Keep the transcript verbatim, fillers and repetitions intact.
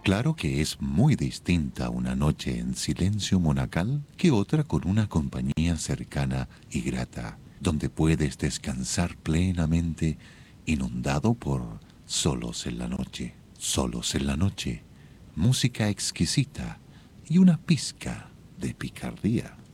Claro que es muy distinta una noche en silencio monacal que otra con una compañía cercana y grata, donde puedes descansar plenamente, inundado por solos en la noche, solos en la noche, música exquisita y una pizca de picardía.